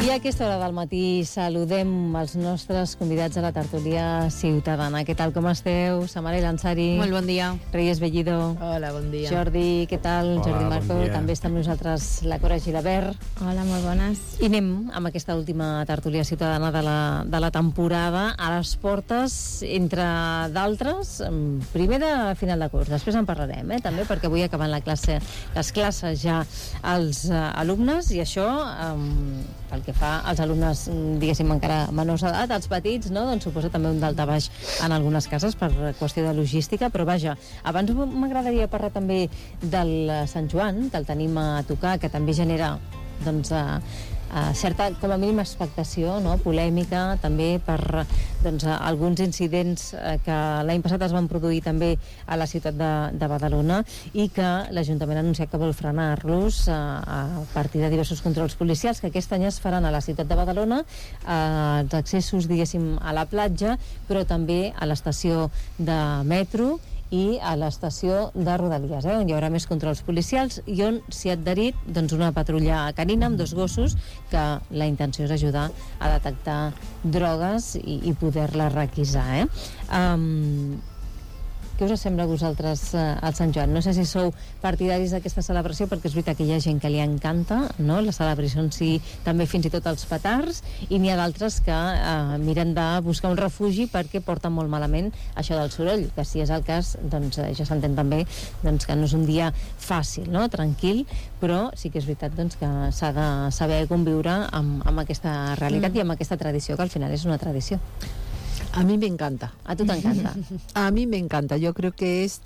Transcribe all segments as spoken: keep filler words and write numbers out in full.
I a aquesta hora del matí saludem els nostres convidats a la tertúlia ciutadana. Què tal, com esteu? Samara Ilansari. Molt bon dia. Reyes Bellido. Hola, bon dia. Jordi, què tal? Hola, Jordi Marco. bon dia. També està amb nosaltres la Cora Gilabert. Hola, molt bones. I anem amb aquesta última tertúlia ciutadana de la, de la temporada a les portes, entre d'altres, primer de final de curs, després en parlarem, eh, també, perquè avui acaben la classe, les classes ja als uh, alumnes, i això, um, pel que fa als alumnes, diguéssim, encara menors d'edat, als petits, no? Doncs suposa també un daltabaix en algunes cases per qüestió de logística, però vaja, abans m'agradaria parlar també del Sant Joan, que el tenim a tocar, que també genera doncs, a, a certa, com a mínim, expectació, no? Polèmica, també per doncs, alguns incidents que l'any passat es van produir també a la ciutat de, de Badalona, i que l'Ajuntament ha anunciat que vol frenar-los a, a partir de diversos controls policials que aquest any es faran a la ciutat de Badalona, als accessos, diguéssim, a la platja, però també a l'estació de metro i a l'estació de Rodalies, eh, on hi haurà més controls policials i on s'hi ha adherit doncs, una patrulla canina amb dos gossos, que la intenció és ajudar a detectar drogues i, i poder-les requisar. Eh? Um, què us sembla a vosaltres eh, el Sant Joan? No sé si sou partidaris d'aquesta celebració, perquè és veritat que hi ha gent que li encanta, no? La celebració en si, també fins i tot els petards, i n'hi ha d'altres que eh, miren de buscar un refugi perquè porten molt malament això del soroll, que si és el cas, doncs eh, ja s'entén també doncs, que no és un dia fàcil, no? Tranquil, però sí que és veritat doncs, que s'ha de saber conviure amb, amb aquesta realitat mm. i amb aquesta tradició, que al final és una tradició. A mí me encanta. ¿A tú te encanta? A mí me encanta. Yo creo que es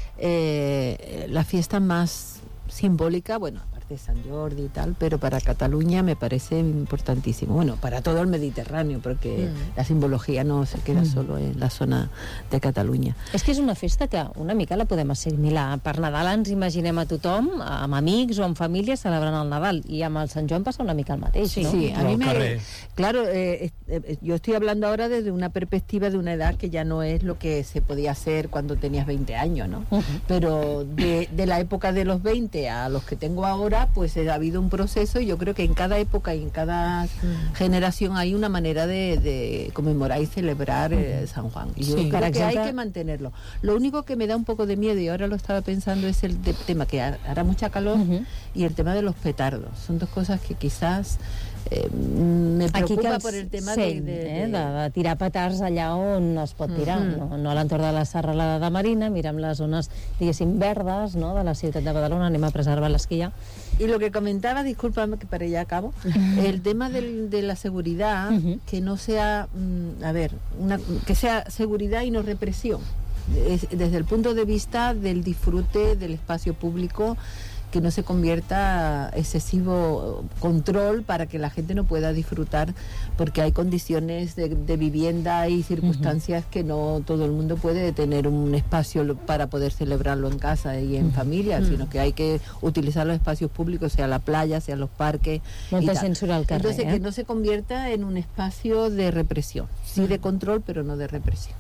eh, la fiesta más simbólica, bueno, aparte de San Jordi y tal, pero para Cataluña me parece importantísimo. Bueno, para todo el Mediterráneo, porque mm. la simbología no se queda mm. solo en la zona de Catalunya. És que és una festa que una mica la podem assimilar. Per Nadal ens imaginem a tothom, amb amics o amb família, celebrant el Nadal, i amb el Sant Joan passa una mica el mateix, sí, ¿no? Sí, a mí me... Carrer. Claro, eh, eh, yo estoy hablando ahora desde una perspectiva de una edad que ya no es lo que se podía hacer cuando tenías veinte años, ¿no? Uh-huh. Pero de, de la época de los veinte a los que tengo ahora, pues ha habido un proceso, y yo creo que en cada época y en cada uh-huh. generación hay una manera de, de conmemorar y celebrar eh, San Juan. Y yo sí, creo que exemple... hay que mantenerlo. Lo único que me da un poco de miedo, y ahora lo estaba pensando, es el de, tema que hará mucha calor uh-huh. y el tema de los petardos. Son dos cosas que quizás eh, me preocupa por el tema seny, de, de, eh, de, de tirar petards allà on es pot tirar, mm-hmm. no, no a l'entorn de la serralada de Marina, mirem les zones, diguéssim, verdes, no?, de la ciutat de Badalona, anem a preservar les que hi ha. Y lo que comentaba, discúlpame que para allá acabo, uh-huh. el tema del, de la seguridad, uh-huh. que no sea, mm, a ver, una, que sea seguridad y no represión, es, desde el punto de vista del disfrute del espacio público, que no se convierta excesivo control para que la gente no pueda disfrutar, porque hay condiciones de, de vivienda y circunstancias uh-huh. que no todo el mundo puede tener un espacio para poder celebrarlo en casa y en uh-huh. familia, uh-huh. sino que hay que utilizar los espacios públicos, sea la playa, sea los parques. Molta censura al carrer. Entonces, eh? que no se convierta en un espacio de represión, sí uh-huh. de control, pero no de represión.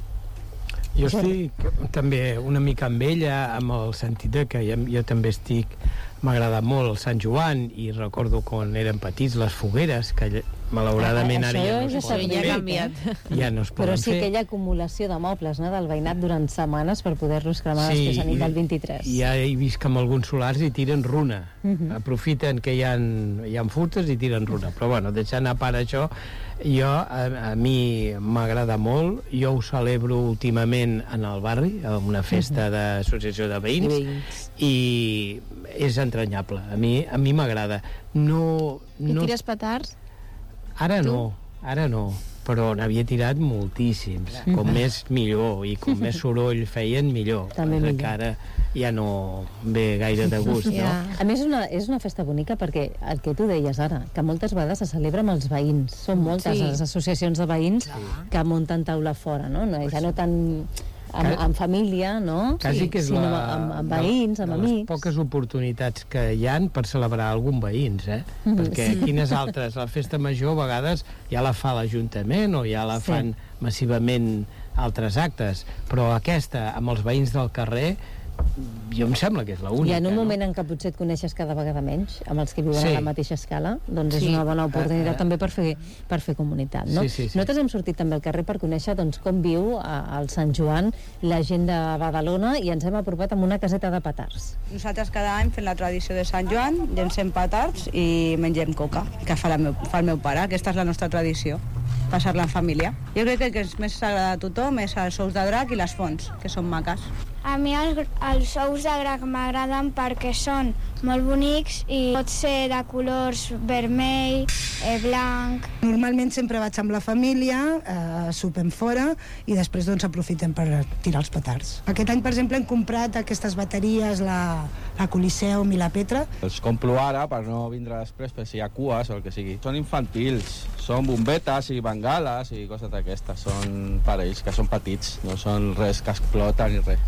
Jo estic també una mica amb ella, amb el sentit de que jo, jo també estic, m'ha agradat molt el Sant Joan, i recordo quan érem petits les fogueres, que malauradament ah, ara ja no es ja poden ja fer, canviat. ja no es poden però sí fer. aquella acumulació de mobles, no?, del veïnat durant setmanes per poder-los cremar sí, després a nit del vint-i-tres. I ja he vist que amb alguns solars hi tiren runa, uh-huh. aprofiten que hi ha, hi ha futes i tiren runa, però bueno, deixant a part això, jo, a, a mi m'agrada molt, jo ho celebro últimament en el barri, en una festa uh-huh. d'associació de veïns, veïns, i és entranyable, a mi a mi m'agrada. No, I no... tires petards? Ara tu? no, ara no, però n'havia tirat moltíssims, mm-hmm. com més millor, i com més soroll feien millor, també millor. Que ara ja no ve gaire de gust, yeah. no? A més és una, és una festa bonica perquè el que tu deies ara, que moltes vegades se celebra amb els veïns, són moltes sí. les associacions de veïns sí. que munten taula fora, no? no ja no tant amb, amb família, no? Quasi sí, que és sinó la, amb, amb veïns, amb de amics. les poques oportunitats que hi han per celebrar algun veïns, eh? Mm, perquè sí. quines altres? La festa major a vegades ja la fa l'Ajuntament o ja la fan sí. massivament altres actes, però aquesta, amb els veïns del carrer, jo em sembla que és l'única. I en un no? moment en què potser et coneixes cada vegada menys amb els que viuen Sí. a la mateixa escala, doncs Sí. és una bona oportunitat Eh, eh. també per fer, per fer comunitat, no? Sí, sí, sí. Nosaltres hem sortit també al carrer per conèixer doncs, com viu a- al Sant Joan la gent de Badalona i ens hem apropat amb una caseta de petards. Nosaltres cada any fem la tradició de Sant Joan, llencem petards i mengem coca, que fa, la meu, fa el meu pare. Aquesta és la nostra tradició, passar-la en família. Jo crec que el que és més agrada a tothom és els ous de drac i les fonts, que són maques. A mi els, els ous de drac m'agraden perquè són molt bonics i pot ser de colors vermell, eh, blanc. Normalment sempre vaig amb la família, eh, sopem fora i després doncs aprofitem per tirar els petards. Aquest any, per exemple, hem comprat aquestes bateries, la, la Coliseum i la Petra. Els compro ara per no vindre després per si hi ha cues o el que sigui. Són infantils, són bombetes i bengales i coses d'aquestes. Són per ells, que són petits, no són res que explota ni res.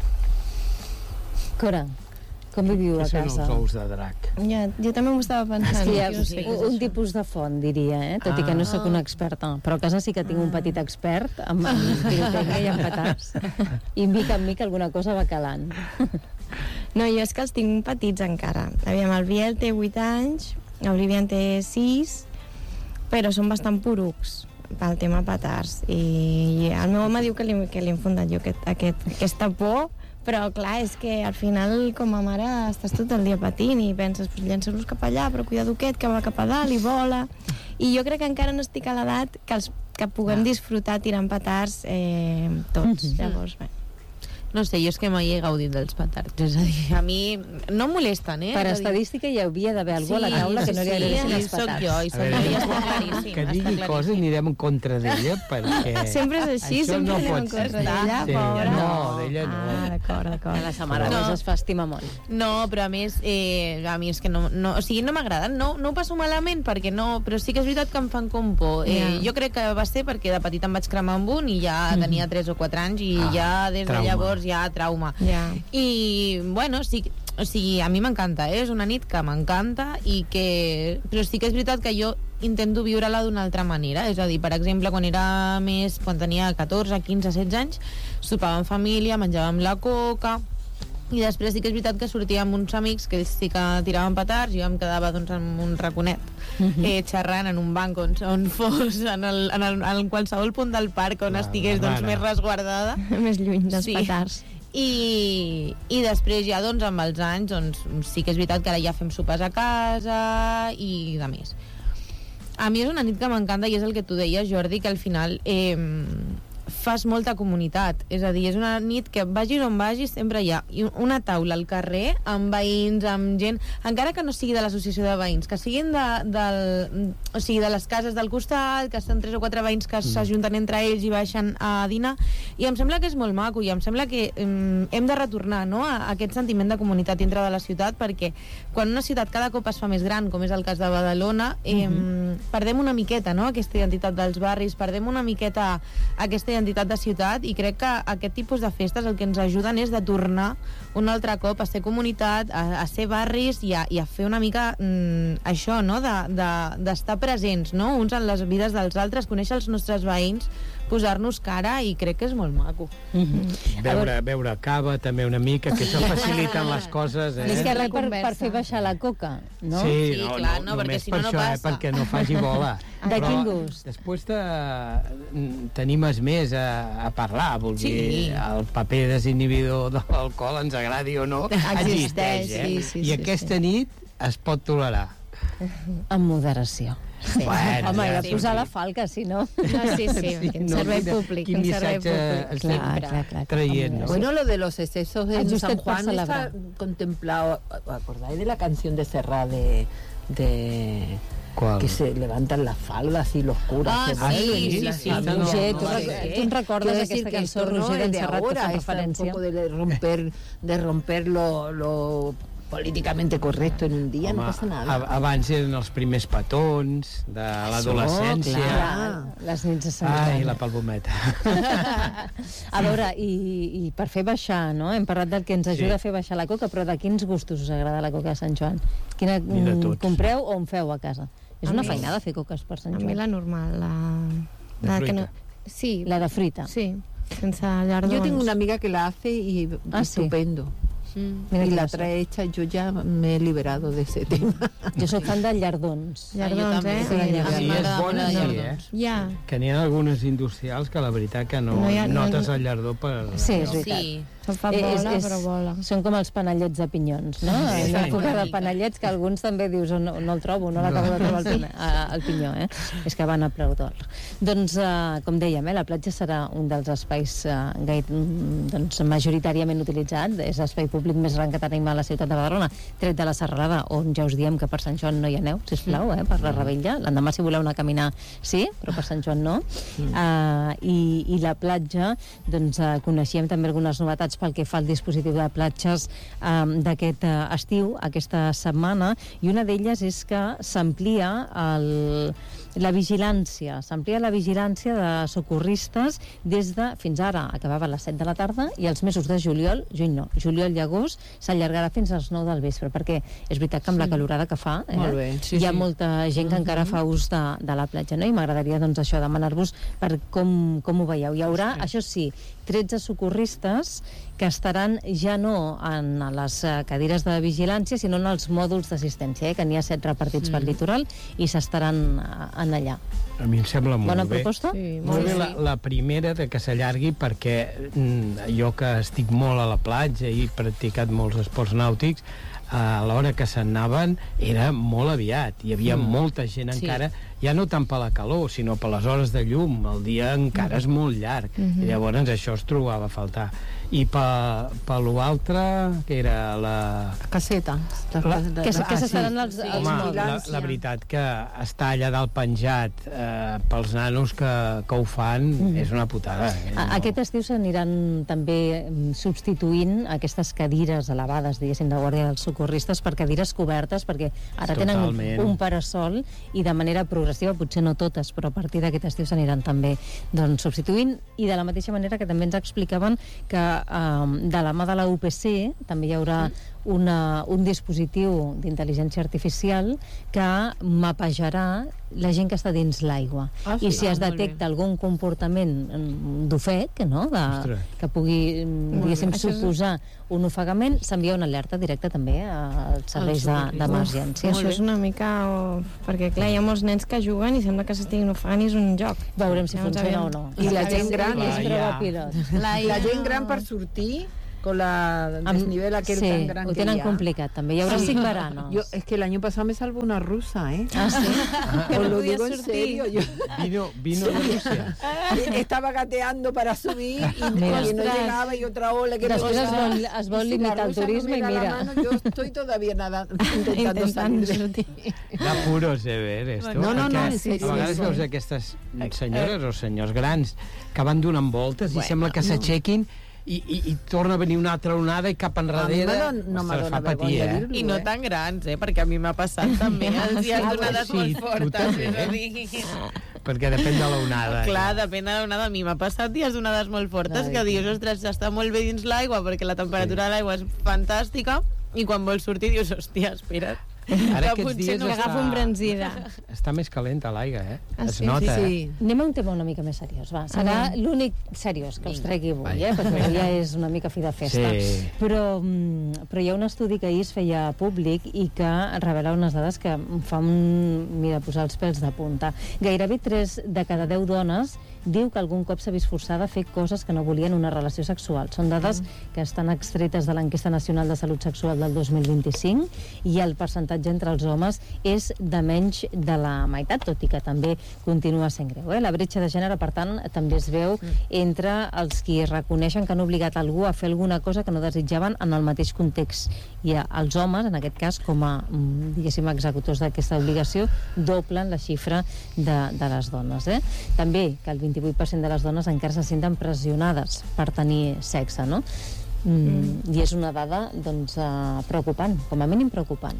Cora, com viviu a Què són casa? els ous de drac? Ja, jo també m'ho estava És pensant. que hi ha jo no sé què és un, un això. tipus de font, diria, eh? tot i que no sóc una experta. Però a casa sí que tinc un petit expert amb, amb pirotècnia i amb petards. I mica en mica alguna cosa va calant. No, jo és que els tinc petits encara. Aviam, el Biel té vuit anys, l'Olivia en té sis, però són bastant porucs pel tema petards. I el meu home diu que li, que li hem fundat jo aquest, aquest, aquesta por, però clar, és que al final com a mare estàs tot el dia patint i penses, pues, llença-los cap allà, però cuidado aquest que va cap a dalt i vola. I jo crec que encara no estic a l'edat que, els, que puguem disfrutar tirant petards eh, tots. Llavors, bé. No sé, jo és que mai he gaudit dels petards. És a dir, a mi no em molesten, eh? Per És a dir, estadística hi havia d'haver algú a la taula que no li agradessin els sí, soc petards. jo, i soc jo, i està claríssim. que està digui claríssim. coses anirem en contra d'ella, perquè... Sempre és així, això sempre no anem pot en contra ser. d'ella, Sí, pobra. no, d'ella no. Ah, d'acord, Que d'acord. la sa mare No. no. es fa estimar molt. No, però a més, eh, a mi és que no, no, o sigui, no m'agraden, no, no ho passo malament perquè no, però sí que és veritat que em fan com por. Eh, Ja. Jo crec que va ser perquè de petit em vaig cremar amb un i ja tenia tres o quatre anys i Ah, ja des de trauma. llavors ja trauma. Ja. I, bueno, sí, o sigui, a mi m'encanta, eh? És una nit que m'encanta i que... Però sí que és veritat que jo intento viure-la d'una altra manera, és a dir, per exemple, quan era més, quan tenia catorze, quinze, setze anys, sopava en família, menjàvem la coca, i després sí que és veritat que sortia amb uns amics que ells sí que tiraven petards i jo em quedava doncs en un raconet eh, xerrant en un banc on, on fos en, el, en, el, en qualsevol punt del parc on La- estigués la doncs, mare. més resguardada. Més lluny dels Sí. petards. I, i després ja doncs amb els anys doncs, sí que és veritat que ara ja fem sopes a casa i de més. A mi és una nit que m'encanta i és el que tu deies, Jordi, que al final eh, fas molta comunitat, és a dir, és una nit que vagis on vagis sempre hi ha una taula al carrer amb veïns, amb gent, encara que no sigui de l'associació de veïns, que siguin de, del, o sigui, de les cases del costat, que són tres o quatre veïns que s'ajunten entre ells i baixen a dinar, i em sembla que és molt maco i em sembla que um, hem de retornar, no?, a, a aquest sentiment de comunitat dintre de la ciutat, perquè quan una ciutat cada cop es fa més gran, com és el cas de Badalona, eh, mm-hmm. perdem una miqueta, no?, aquesta identitat dels barris, perdem una miqueta aquesta identitat de ciutat, i crec que aquest tipus de festes el que ens ajuden és de tornar un altre cop a ser comunitat, a, a ser barris i a, i a fer una mica mm, això, no?, d'estar de, de, presents, no?, uns en les vides dels altres, conèixer els nostres veïns, posar-nos cara, i crec que és molt maco. Mm-hmm. Beure, beure cava també una mica, que això faciliten les coses, eh? Més que res per, conversa. per fer baixar la coca, no? Sí, clar, no, perquè només si no, per no això, passa. Eh, perquè no faci bola. De Però quin gust? Després te, t'animes més a, a parlar, vol dir, Sí. el paper desinhibidor de l'alcohol, ens agradi o no, Existeix, existeix, eh? sí, sí, I sí, aquesta nit es pot tolerar. Amb moderació. Sí. Bueno, Home, ja, i de sí, posar sí. la falca, si no... No, sí, sí, un servei quina- públic, quin un servei missatge públic. estem Clar, clar, clar. traient, no? Bueno, lo de los excesos en Ajusted San per Juan celebrar. está contemplado. ¿Acordáis de la canción de Serrat de, de ¿Cuál? que se levantan las faldas y los curas Ah, se sí, vuelven y sí, las sí, familias, Roger, no tu, sé rec- qué? tu en recordes Quiero aquesta decir que cançó, esto no Roger, es d'en de Serrat, que ahora, fa es un referència? poco de romper, de romper lo, lo políticamente correcto en un día, Home, no pasa nada. a- abans eren els primers petons de l'adolescència. Clar, les nits de Sant Ai, Joan. la palometa. A veure, i, i per fer baixar, no? Hem parlat del que ens ajuda Sí. a fer baixar la coca, però de quins gustos us agrada la coca de Sant Joan? Quina Mi de mm, tots. compreu o en feu a casa? És A una mi- feinada fer coques per Sant A mi Joan. la normal, la... De la que fruita. no... Sí, La de fruita. sí, sense llardons. Yo tengo una amiga que la hace y Ah, sí. estupendo. Mm. Mira Y qué la cosa. trae hecha, yo ya me he liberado de ese tema. Jo soc fan de llardons. Llardons, també, eh? sí, Sí, a mi sí, m'agrada és bona, molt sí, el eh? llardons. Ja. Que n'hi ha algunes industrials que la veritat que no, No hi ha- no- notes el llardó per... Sí, és veritat. Sí. Se'n fa Eh, és- bola, és- però bola. Són com els panellets de pinyons, no? Sí, En sí, l'època una de mica. panellets, que alguns també dius oh, no, no el trobo, no l'acabo de trobar el, pina, a- el pinyó, eh? És que van a preu d'or. Doncs, eh, com dèiem, eh, la platja serà un dels espais eh, gai- doncs, majoritàriament utilitzat, és l'espai públic més gran que tenim a la ciutat de Badalona, tret de la Serralada, on ja us diem que per Sant Joan no hi aneu, sisplau, eh, per la Rebella. L'endemà, si voleu anar a caminar, sí, però per Sant Joan no. Uh, i, I la platja, doncs, uh, coneixíem també algunes novetats pel que fa al dispositiu de platges um, d'aquest uh, estiu, aquesta setmana, i una d'elles és que s'amplia el la vigilància, s'amplia la vigilància de socorristes des de, fins ara, acabava a les set de la tarda, i els mesos de juliol, juny no, juliol i agost, s'allargarà fins a les nou del vespre, perquè és veritat que amb la calorada que fa, eh, Molt bé, sí, hi ha sí. molta gent que encara fa ús de, de la platja, no? I m'agradaria, doncs, això, demanar-vos per com, com ho veieu. Hi haurà, això sí, tretze socorristes que estaran ja no en les eh, cadires de vigilància, sinó en els mòduls d'assistència, eh, que n'hi ha set repartits mm. pel litoral i s'estaran eh, en allà. A mi em sembla molt Bona bé. proposta? Sí, Molt bé, la, la primera de que s'allargui, perquè mm, jo que estic molt a la platja i he practicat molts esports nàutics, a l'hora que se'n anaven era molt aviat, hi havia mm. molta gent Sí. encara, ja no tant per la calor, sinó per les hores de llum, el dia encara mm. és molt llarg, mm -hmm. i llavors això es trobava a faltar. I per, per l'altre, que era la... Caseta. La- Que, s- que Ah, s'estaran sí. els, Sí. els Home, mòduls. la, la veritat que està allà dalt penjat eh, pels nanos que, que ho fan mm. és una putada. Eh? A- Aquest estiu s'aniran també mm, substituint aquestes cadires elevades, diguéssim, de guàrdia dels socorristes per cadires cobertes, perquè ara Totalment. tenen un parasol i de manera progressiva, potser no totes, però a partir d'aquest estiu s'aniran també doncs, substituint, i de la mateixa manera que també ens explicaven que eh, de la mà de la U P C també hi haurà una, un dispositiu d'intel·ligència artificial que mapejarà la gent que està dins l'aigua. Ah, sí? I si Ah, es molt detecta algun comportament mm, d'ofec, no? de, Ostres. que pugui, mm, diguéssim, Això és- suposar un ofegament, s'envia una alerta directa també als serveis de- d'emergència. Això és una mica... Oh, perquè, clar, hi ha molts nens que juguen i sembla que s'estiguin ofegant i és un joc. Veurem si Llavors, funciona aviam. o no. I la Aviam gent si- gran Clar, és prova ja. pilot. La gent gran per sortir con la desnivel aquel sí, tan gran ho que tenen hi ha. complicat també. Hi haurà Sí. cinc veranos. Yo, es que el año pasado me salvó una rusa, ¿eh? Ah, sí? Os no lo podía digo en sortir. serio. Yo Vino, vino de Rússia. estaba gateando para subir y, Mira. y no Ostras. llegaba y otra ola que me Després es llegaba. vol, es vol Y si limitar la el rusa no turisme me i da la mira. mano, yo estoy todavía nada, intentando Intentant salir de sortir. De puro sever, esto. No, no, no, perquè en serio, a vegades sí. veus aquestes senyores o senyors grans que van donant voltes i sembla que s'aixequin i, i, i torna a venir una altra onada i cap A mi enrere. me don- no me Ostres, dona fa patir, vergonya eh? dir-lo. I no tan grans, eh? Perquè a mi m'ha passat també els dies Ah, d'onades sí, molt tu fortes. també, És a eh? dir, Perquè depèn de l'onada. clar, depèn de l'onada. A mi m'ha passat dies d'onades molt fortes Ai, que dius, ostres, està molt bé dins l'aigua perquè la temperatura de l'aigua és fantàstica i quan vols sortir dius, hòstia, espera't. Ara que aquests potser dies no Que està, agafa un brenzida. està més calenta l'aigua, eh? Ah, es sí? nota, Sí, eh? sí. Anem a un tema una mica més seriós, va. Serà l'únic seriós que us tregui avui, eh? Perquè avui ja és una mica fi de festa. Sí. Però, mm, però hi ha un estudi que ahir es feia públic i que revela unes dades que em fan, mira, posar els pèls de punta. Gairebé tres de cada deu dones diu que algun cop s'ha vist forçada a fer coses que no volien una relació sexual. Són dades que estan extretes de l'Enquesta Nacional de Salut Sexual del dos mil vint-i-cinc i el percentatge entre els homes és de menys de la meitat, tot i que també continua sent greu. Eh? La bretxa de gènere, per tant, també es veu entre els qui reconeixen que han obligat algú a fer alguna cosa que no desitjaven en el mateix context. I els homes, en aquest cas, com a, mm, diguéssim, executors d'aquesta obligació, doblen la xifra de, de les dones. Eh? També que el vint-i-vuit per cent de les dones encara se senten pressionades per tenir sexe, no? Mm, mm. I és una dada, doncs, uh, preocupant, com a mínim preocupant.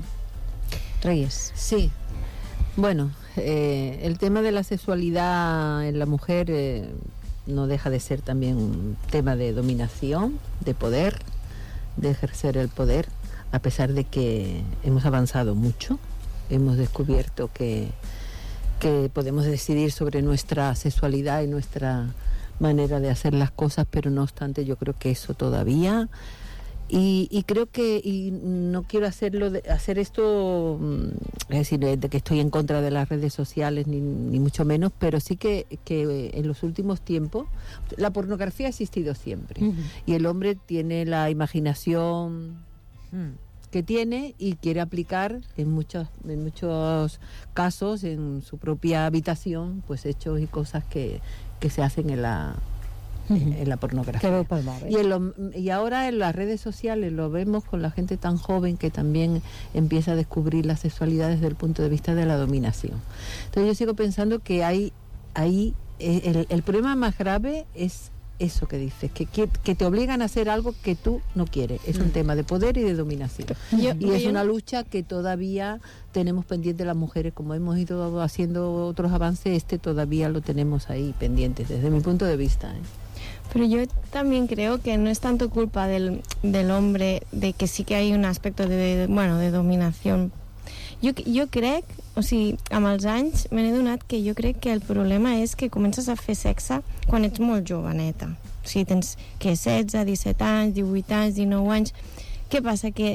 Reyes. Sí. Bueno, eh, el tema de la sexualidad en la mujer eh, no deja de ser también un tema de dominación, de poder, de ejercer el poder, a pesar de que hemos avanzado mucho, hemos descubierto que, que podemos decidir sobre nuestra sexualidad y nuestra manera de hacer las cosas, pero no obstante yo creo que eso todavía Y, y creo que, y no quiero hacerlo de, hacer esto, es decir, de que estoy en contra de las redes sociales, ni, ni mucho menos, pero sí que, que en los últimos tiempos la pornografía ha existido siempre. Uh-huh. Y el hombre tiene la imaginación uh-huh. que tiene y quiere aplicar en muchos, en muchos casos en su propia habitación, pues hechos y cosas que, que se hacen en la... en la pornografía. Y, en lo, y ahora en las redes sociales lo vemos con la gente tan joven que también empieza a descubrir la sexualidad desde el punto de vista de la dominación. Entonces yo sigo pensando que hay ahí el, el problema más grave es eso que dices, que, que, que te obligan a hacer algo que tú no quieres. Es un mm. tema de poder y de dominación. Yo, y es yo... una lucha que todavía tenemos pendiente las mujeres, como hemos ido haciendo otros avances, este todavía lo tenemos ahí pendiente, desde mi punto de vista, ¿eh? Pero yo también creo que no es tanto culpa del, del hombre, de que sí que hay un aspecto de, de, bueno, de dominación. Jo, jo crec, o sigui, amb els anys me n'he donat que jo crec que el problema és que comences a fer sexe quan ets molt joveneta. O sigui, tens que setze, disset anys, divuit anys, dinou anys. Què passa? Que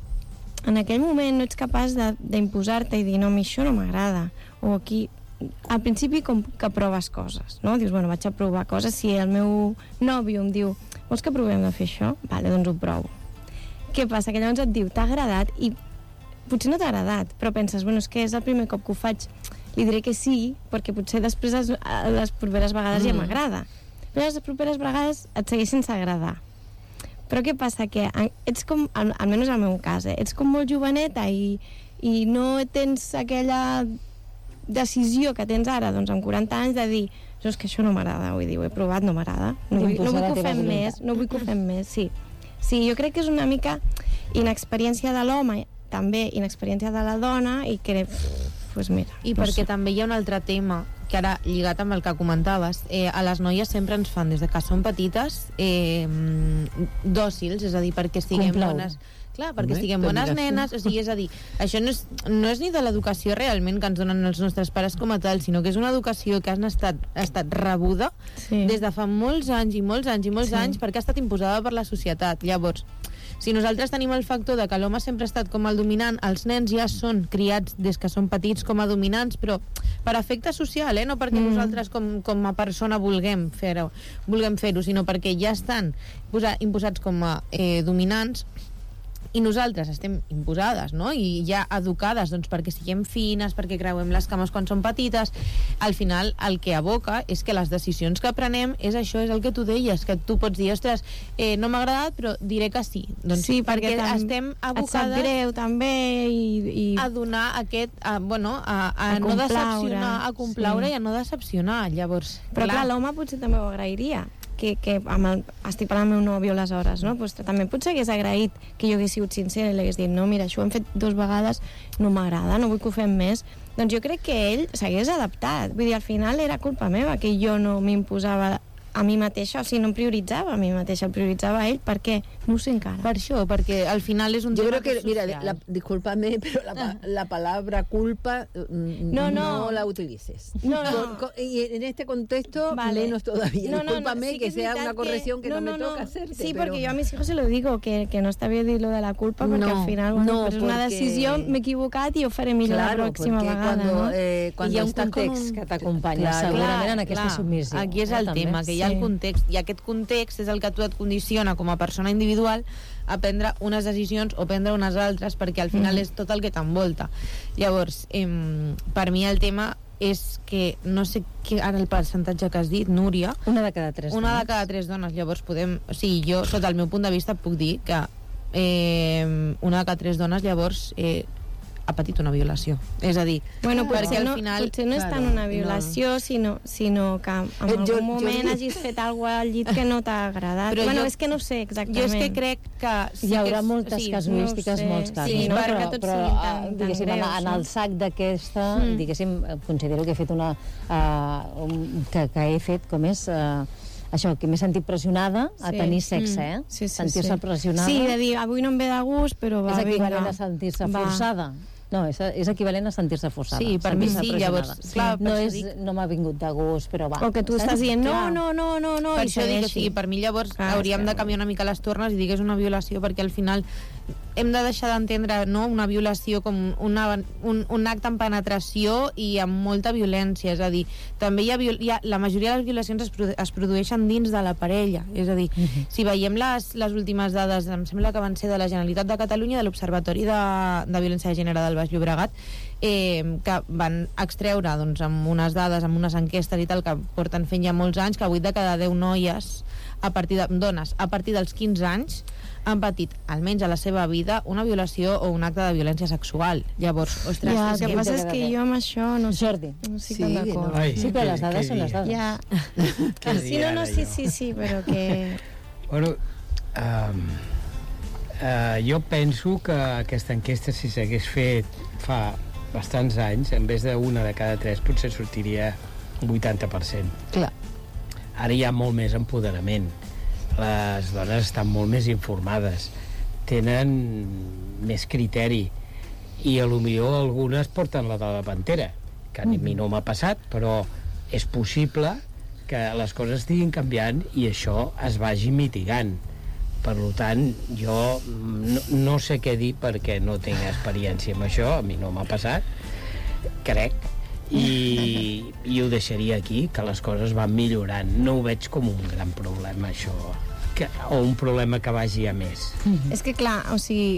en aquell moment no ets capaç d'imposar-te i dir, no, a mi això no m'agrada. O aquí... Al principi com que proves coses, no? Dius, bueno, vaig a provar coses. Si el meu nòvio em diu, vols que provem de fer això? Vale, doncs ho provo. Què passa? Que llavors et diu, t'ha agradat? I potser no t'ha agradat, però penses, bueno, és que és el primer cop que ho faig, li diré que sí, perquè potser després les, les properes vegades mm. ja m'agrada. Però les properes vegades et segueix sense agradar. Però què passa? Que ets com, al, almenys al meu cas, eh? Ets com molt joveneta i, i no tens aquella... decisió que tens ara, doncs amb quaranta anys, de dir, jo és que això no m'agrada, vull dir, ho he provat, no m'agrada, no, vull, no vull que ho fem més, no vull que ho fem més, sí. Sí, jo crec que és una mica inexperiència de l'home, també inexperiència de la dona, i que, pues mira... I no perquè sé. També hi ha un altre tema, que ara, lligat amb el que comentaves, eh, a les noies sempre ens fan, des de que són petites, eh, dòcils, és a dir, perquè siguem bones... Clar, perquè siguem bones nenes, o sigui, és a dir, això no és, no és ni de l'educació realment que ens donen els nostres pares com a tal, sinó que és una educació que ha estat, ha estat rebuda sí. des de fa molts anys i molts anys i molts sí. anys perquè ha estat imposada per la societat. Llavors, si nosaltres tenim el factor de que l'home sempre ha estat com el dominant, els nens ja són criats des que són petits com a dominants, però per efecte social, eh? No perquè mm. nosaltres com, com a persona vulguem fer-ho, vulguem fer-ho, sinó perquè ja estan posat, imposats com a eh, dominants, i nosaltres estem imposades, no? I ja educades, doncs, perquè siguem fines, perquè creuem les cames quan són petites. Al final, el que aboca és que les decisions que prenem és això, és el que tu deies, que tu pots dir, ostres, eh, no m'ha agradat, però diré que sí. Doncs sí, perquè, perquè estem abocades... Et sap greu, també, i... i... a donar aquest... A, bueno, a, a, a no decepcionar, a complaure sí. i a no decepcionar, llavors... Però clar, clar l'home potser també ho agrairia. Que, que amb el, estic parlant amb el meu nòvio aleshores, no? Pues, també potser hagués agraït que jo hagués sigut sincera i li hagués dit, no, mira, això ho hem fet dues vegades, no m'agrada, no vull que ho fem més. Doncs jo crec que ell s'hagués adaptat. Vull dir, al final era culpa meva que jo no m'imposava a mi mateixa, o sigui, no em prioritzava a mi mateixa, el prioritzava a ell, per què? No ho sé encara. Per això, perquè al final és un Yo tema creo que, que mira, la, discúlpame, pero la, la palabra culpa no, no, no la utilices. No, no. Con, con, y en este contexto, vale. menos todavía. No, Discúlpame no, no, sí que, que sea una corrección que, que no, no, no me no. toca hacerte. Sí, pero... porque yo a mis hijos se lo digo, que, que no está bien dir lo de la culpa, porque no, al final, bueno, no, pues és una decisió, m'he equivocat i ho faré millor claro, la pròxima vegada. Cuando, no? eh, cuando hi ha un context un... que t'acompanya, claro, segurament, en aquesta clar, submissió. Aquí és el eh, tema, també. que hi ha sí. el context, i aquest context és el que tu et condiciona com a persona individual a prendre unes decisions o prendre unes altres, perquè al final mm. és tot el que t'envolta. Llavors, eh, per mi el tema és que, no sé què, ara el percentatge que has dit, Núria... Una de cada tres Una dones. de cada tres dones. Llavors podem... O sigui, jo, sota el meu punt de vista, puc dir que eh, una de cada tres dones, llavors... Eh, ha patit una violació. És a dir, bueno, perquè al no, final... potser no és claro, tant una violació, no. sinó, sinó que en Eh, algun jo- moment jo- hagis fet alguna cosa al llit que no t'ha agradat. Però bueno, jo- és que no sé exactament. Jo és que crec que... Sí Hi haurà que és, moltes sí, casuístiques, no sé. molts casos, Sí, no? perquè Però, tots però són tan- ah, tan diguéssim, en, greus, en no? el sac d'aquesta, Mm. diguéssim, considero que he fet una... Uh, un, que, que he fet com és... Uh, això, que m'he sentit pressionada a Sí. tenir sexe, eh? Sí, sí, Sentir-se sí. pressionada. Sí, de dir, avui no em ve de gust, però va, és equivalent vinga. a sentir-se Va. forçada. No, és, és equivalent a sentir-se forçada. Sí, per mi sí, llavors, clar, no, per això és, dic- no m'ha vingut de gust, però va. O que tu estàs dient, no, no, no, no, no, Per i això dic que segueixi. sí, per mi llavors Clar, hauríem és que- de canviar una mica les tornes i dir que és una violació, perquè al final hem de deixar d'entendre, no?, una violació com una, un, un acte amb penetració i amb molta violència. És a dir, també hi ha, viol hi ha la majoria de les violacions es, produ es produeixen dins de la parella. És a dir, uh -huh. si veiem les, les últimes dades, em sembla que van ser de la Generalitat de Catalunya, de l'Observatori de, de Violència de Gènere del Baix Llobregat, eh, que van extreure, doncs, amb unes dades, amb unes enquestes i tal, que porten fent ja molts anys, que vuit de cada deu noies, a partir de, dones, a partir dels quinze anys, han patit, almenys a la seva vida, una violació o un acte de violència sexual. Llavors, ostres... Ja, el és que passa és que jo amb això no sé. Jordi. No estic Sí, tan no. d'acord. Ai, Sí, però les què- dades què són les dir? dades. Ja. Què Sí, dir no, no, ara, sí, jo? sí, sí, però que... Bueno, um, uh, jo penso que aquesta enquesta, si s'hagués fet fa bastants anys, en vez d'una de cada tres, potser sortiria un vuitanta per cent. Clar. Ara hi ha molt més empoderament. Les dones estan molt més informades, tenen més criteri, i a lo millor algunes porten la de la pantera, que a mi no m'ha passat, però és possible que les coses estiguin canviant i això es vagi mitigant. Per tant, jo no, no sé què dir perquè no tinc experiència amb això, a mi no m'ha passat, crec, i, i ho deixaria aquí, que les coses van millorant. No ho veig com un gran problema, això, que, o un problema que vagi a més. És que clar, o sigui,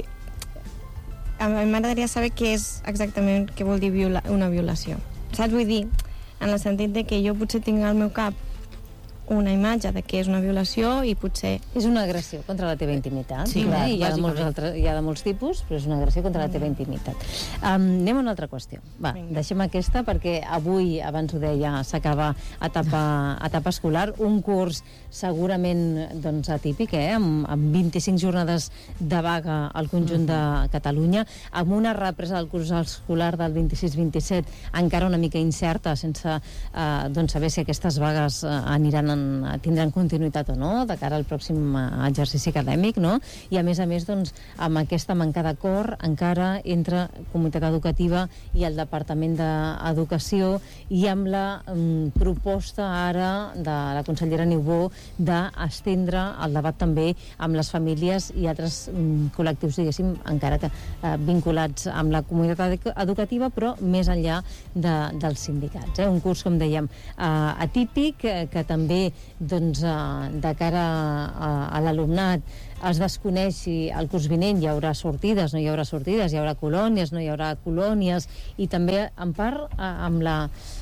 a mi m'agradaria saber què és exactament què vol dir viola, una violació. Saps? Vull dir, en el sentit de que jo potser tinc al meu cap una imatge de què és una violació i potser... És una agressió contra la teva intimitat. Sí, eh? clar, hi, ha de molts bàsicament. altres, hi ha de molts tipus, però és una agressió contra la teva intimitat. Um, anem a una altra qüestió. Va, Vinga. deixem aquesta perquè avui, abans ho deia, s'acaba etapa, etapa escolar, un curs segurament doncs, atípic, eh? amb, amb vint-i-cinc jornades de vaga al conjunt de Catalunya, amb una represa del curs escolar del vint-i-sis vint-i-set encara una mica incerta, sense eh, doncs, saber si aquestes vagues eh, aniran en, tindran continuïtat o no de cara al pròxim eh, exercici acadèmic, no? I a més a més, doncs, amb aquesta manca d'acord encara entre comunitat educativa i el Departament d'Educació, i amb la mm, proposta ara de la consellera Niubó d'estendre el debat també amb les famílies i altres mm, col·lectius, diguéssim, encara que eh, vinculats amb la comunitat edu- educativa, però més enllà de, dels sindicats. Eh? Un curs, com dèiem, eh, atípic, eh, que també doncs, eh, de cara a, a l'alumnat es desconeix si el curs vinent hi haurà sortides, no hi haurà sortides, hi haurà colònies, no hi haurà colònies, i també, en part, eh, amb la...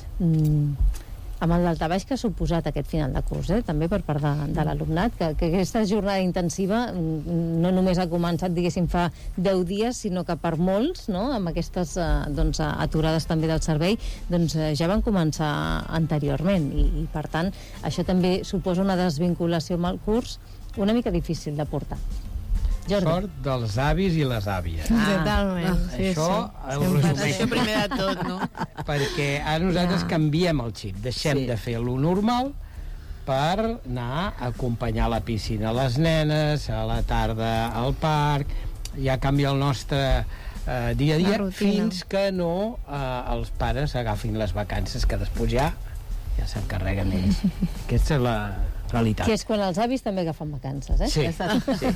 Mm, amb el daltabaix que ha suposat aquest final de curs, eh? també per part de, de l'alumnat, que, que aquesta jornada intensiva mm, no només ha començat, diguéssim, fa deu dies, sinó que per molts, no? amb aquestes eh, doncs, aturades també del servei, doncs, eh, ja van començar anteriorment, i, i per tant això també suposa una desvinculació amb el curs una mica difícil de portar. Jordi. Sort dels avis i les àvies. Ah, totalment. Sí, Això sí. el Sempre. resumeix. Això primer de tot, no? Perquè ara nosaltres Ja. canviem el xip, deixem Sí. de fer lo normal per anar a acompanyar a la piscina a les nenes, a la tarda al parc, ja canvia el nostre eh, dia a dia, La rutina. fins que no eh, els pares agafin les vacances, que després ja ja s'encarreguen ells. Aquesta és la realitat. Que és quan els avis també agafen vacances, eh? Sí, sí.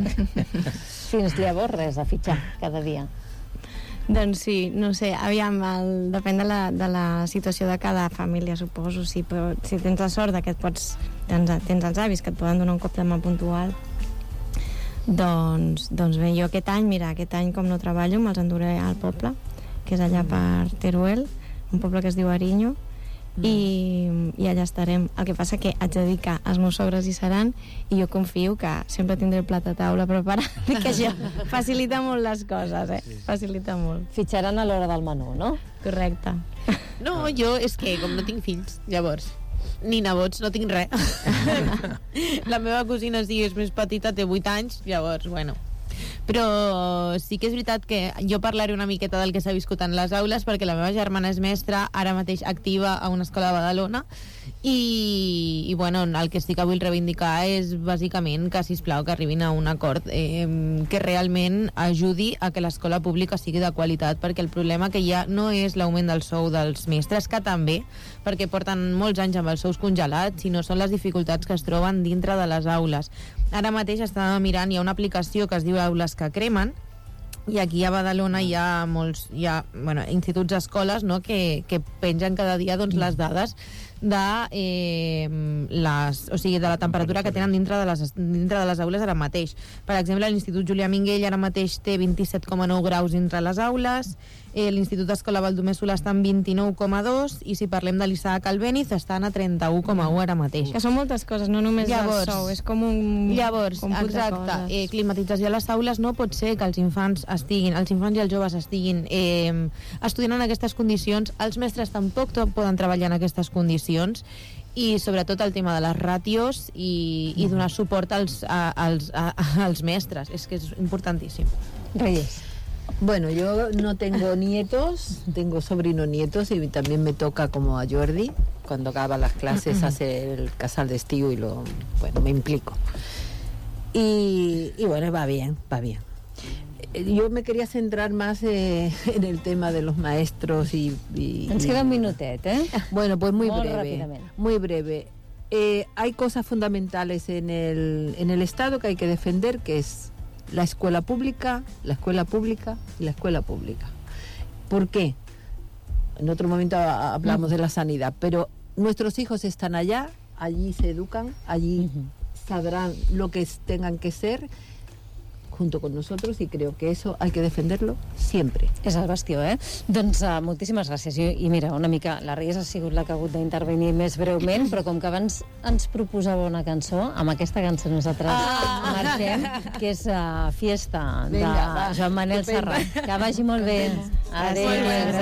Fins llavors res, a fitxar cada dia. Doncs sí, no sé, aviam, el, depèn de la, de la situació de cada família, suposo. Si, però, si tens la sort de que et pots, tens, tens els avis que et poden donar un cop de mà puntual, doncs, doncs bé, jo aquest any, mira, aquest any com no treballo, me'ls enduré al poble, que és allà per Teruel, un poble que es diu Ariño, i, i allà estarem. El que passa que haig de dir que els meus sogres hi seran i jo confio que sempre tindré el plat a taula preparat, i que això facilita molt les coses, eh? Facilita molt. Fitxaran a l'hora del menú, no? Correcte. No, jo és que com no tinc fills, llavors, ni nebots, no tinc res. La meva cosina, sí, és més petita, té vuit anys, llavors, bueno. Però sí que és veritat que jo parlaré una miqueta del que s'ha viscut en les aules, perquè la meva germana és mestra, ara mateix activa a una escola de Badalona, I, i bueno, el que sí que vull reivindicar és bàsicament que, sisplau, que arribin a un acord eh, que realment ajudi a que l'escola pública sigui de qualitat, perquè el problema que hi ha no és l'augment del sou dels mestres, que també, perquè porten molts anys amb els sous congelats, sinó són les dificultats que es troben dintre de les aules. Ara mateix estava mirant, hi ha una aplicació que es diu Aules que cremen, i aquí a Badalona hi ha molts hi ha, bueno, instituts, escoles, no?, que, que pengen cada dia, doncs, les dades de, eh, les, o sigui, de la temperatura que tenen dintre de les, dintre de les aules ara mateix. Per exemple, l'Institut Julià Minguell ara mateix té vint-i-set coma nou graus dintre les aules, eh, l'Institut Escola Baldomer Solà està en vint-i-nou coma dos, i si parlem de l'Isaac Albéniz estan a trenta-u coma u ara mateix. Que són moltes coses, no només llavors, el sou, és com un llavors, exacte, eh, climatització a les aules. No pot ser que els infants estiguin, els infants i els joves estiguin eh, estudiant en aquestes condicions, els mestres tampoc poden treballar en aquestes condicions, i sobretot el tema de les ràtios i, i donar suport als, a, als, a, als mestres, és que és importantíssim. Reyes. Bueno, yo no tengo nietos, tengo sobrinos nietos, y también me toca, como a Jordi, cuando acaba las clases, hacer el casal de estío, y lo, bueno, me implico. Y, y bueno, va bien, va bien. Yo me quería centrar más eh, en el tema de los maestros y... y Ens queda un minutet, ¿eh? Bueno, pues muy Molt breve, rápidamente. muy breve. Eh, hay cosas fundamentales en el, en el Estado que hay que defender, que es la escuela pública, la escuela pública y la escuela pública. ¿Por qué? En otro momento a- hablamos de la sanidad, pero nuestros hijos están allá, allí se educan, allí sabrán lo que es- tengan que ser, junto con nosotros, y creo que eso hay que defenderlo siempre. És el bastió, eh? Doncs uh, moltíssimes gràcies. I, I mira, una mica, la Reyes ha sigut la que ha hagut d'intervenir més breument, però com que abans ens proposava una cançó, amb aquesta cançó nosaltres ah. marxem, que és uh, Fiesta, de Vinga, va, Joan Manel estupendo. Serrat. Que vagi molt bé. Adéu.